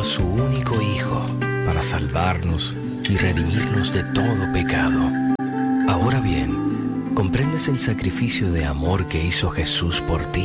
su único Hijo para salvarnos y redimirnos de todo pecado. Ahora bien, ¿comprendes el sacrificio de amor que hizo Jesús por ti?